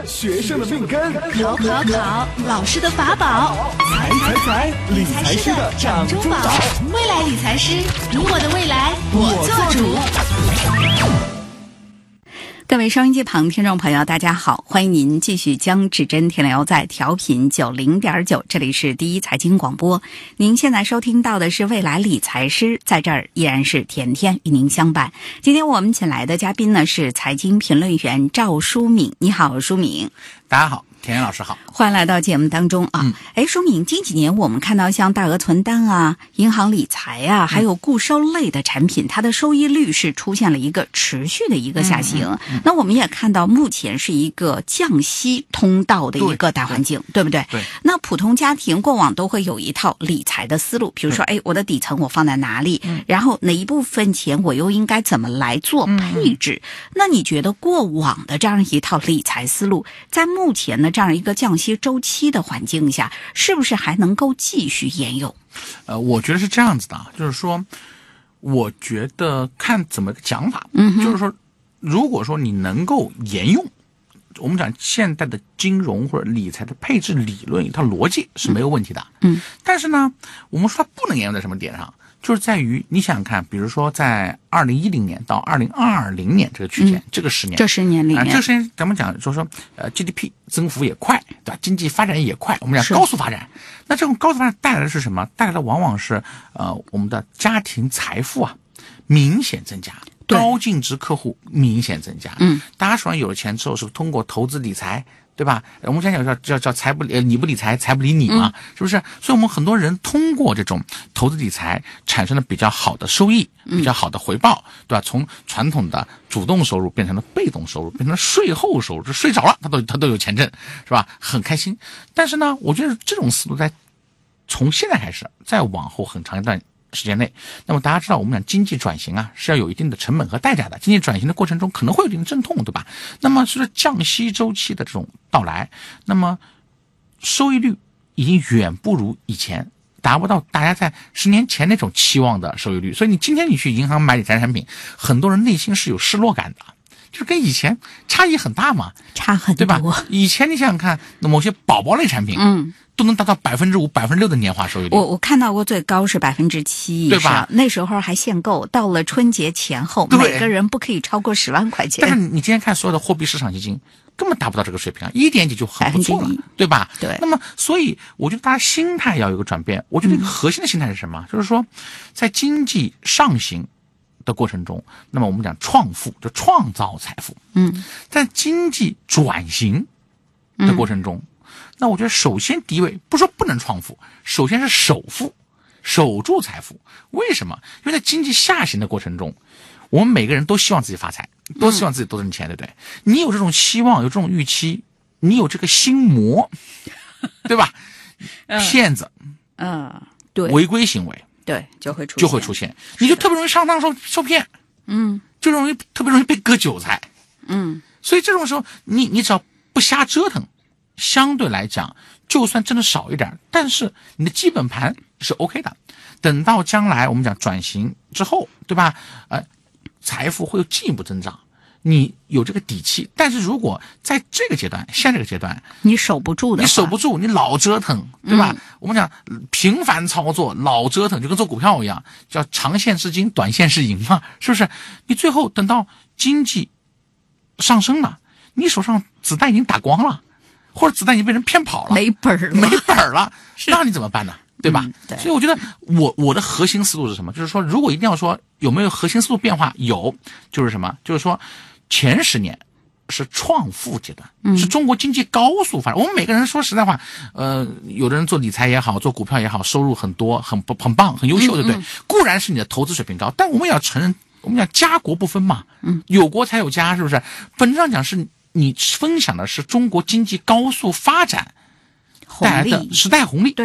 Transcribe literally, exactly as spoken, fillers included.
学生的命根， 考考考，老师的法宝， 财财财，理财师的掌中宝。 未来理财师，你我的未来，我做主。各位收音机旁听众朋友，大家好，欢迎您继续将指针停留在调频九零点九，这里是第一财经广播。您现在收听到的是未来理财师，在这儿依然是甜甜与您相伴。今天我们请来的嘉宾呢是财经评论员赵淑敏，你好，淑敏。 大家好。田园老师好， 欢迎来到节目当中啊！哎、嗯，淑敏，近几年我们看到像大额存单啊、银行理财啊，还有固收类的产品，它的收益率是出现了一个持续的一个下行。嗯嗯嗯、那我们也看到，目前是一个降息通道的一个大环境， 对, 对不对？ 对。 那普通家庭过往都会有一套理财的思路，比如说，哎，我的底层我放在哪里，嗯、然后哪一部分钱我又应该怎么来做配置？嗯、那你觉得过往的这样一套理财思路，在目前的这样一个降息周期的环境下，是不是还能够继续沿用？ 呃，我觉得是这样子的，就是说，我觉得看怎么个讲法， 嗯， 就是说，如果说你能够沿用，我们讲现代的金融或者理财的配置理论一套逻辑是没有问题的， 嗯， 但是呢，我们说它不能沿用在什么点上？就是在于你想想看，比如说在二零一零年到二零二零年这个区间，嗯、这个十年， 这十年里面， 啊、这个十年咱们讲就是说，呃 ，G D P 增幅也快，对吧？经济发展也快，我们讲高速发展。那这种高速发展带来的是什么？带来的往往是呃我们的家庭财富啊明显增加，高净值客户明显增加。 嗯， 大家手上有了钱之后，是不是通过投资理财？对吧？我们现在讲叫叫叫财不理你不理财，财不理你嘛，嗯、是不是？所以我们很多人通过这种投资理财产生了比较好的收益，比较好的回报，对吧？从传统的主动收入变成了被动收入，变成了税后收入，就睡着了，他都他都有钱挣，是吧？很开心。但是呢，我觉得这种思路在从现在开始，再往后很长一段时间内，那么大家知道我们讲经济转型啊是要有一定的成本和代价的，经济转型的过程中可能会有一定的阵痛，对吧？那么随着降息周期的这种到来，那么收益率已经远不如以前，达不到大家在十年前那种期望的收益率，所以你今天你去银行买理财产品，很多人内心是有失落感的，就是跟以前差异很大嘛， 差很多， 对吧？以前你想想看，那某些宝宝类产品， 嗯。 都能达到百分之五、百分之六的年化收益率。 我我看到过最高是百分之七以上， 对吧？ 那时候还限购，到了春节前后，每个人不可以超过十万块钱。 但是你今天看所有的货币市场基金，根本达不到这个水平啊，一点几就很不错了，对吧？ 对。 那么，所以我觉得大家心态要有一个转变。我觉得一个核心的心态是什么？嗯、就是说，在经济上行的过程中，那么我们讲创富，就创造财富。 嗯。 在经济转型的过程中。嗯，那我觉得首先第一位不说不能创富，首先是守富，守住财富。为什么？因为在经济下行的过程中，我们每个人都希望自己发财，都希望自己多挣钱，对不对？你有这种希望，有这种预期，你有这个心魔，对吧？骗子， 嗯，对， 违规行为， 对，就会出就会出现，你就特别容易上当受受骗， 嗯， 就容易特别容易被割韭菜， 嗯， 所以这种时候，你你只要不瞎折腾。相对来讲，就算挣的少一点，但是你的基本盘是 OK 的。等到将来我们讲转型之后，对吧？呃，财富会有进一步增长，你有这个底气。但是如果在这个阶段，现在这个阶段， 你守不住的， 你守不住，你老折腾，对吧？ 嗯、 我们讲频繁操作，老折腾，就跟做股票一样，叫长线是金，短线是银嘛，是不是？你最后等到经济上升了，你手上子弹已经打光了。或者子弹已经被人骗跑了， 没本儿了， 没本儿了，那你怎么办呢？对吧？ 嗯、对， 所以我觉得我我的核心思路是什么？就是说，如果一定要说有没有核心思路变化，有，就是什么？就是说，前十年是创富阶段， 嗯、 是中国经济高速发展。我们每个人说实在话，呃，有的人做理财也好，做股票也好，收入很多，很很棒，很优秀，对不对？ 嗯嗯固然是你的投资水平高，但我们也要承认，我们讲家国不分嘛， 嗯， 有国才有家，是不是？本质上讲是。你分享的是中国经济高速发展带来的时代红利。